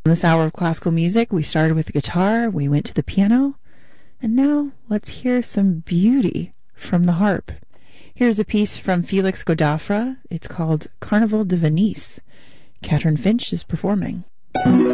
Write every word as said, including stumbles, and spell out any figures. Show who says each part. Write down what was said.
Speaker 1: This hour of classical music, we started with the guitar, we went to the piano, and now let's hear some beauty from the harp. Here's a piece from Felix Godefroy. It's called Carnaval de Venise. Catherine Finch is performing.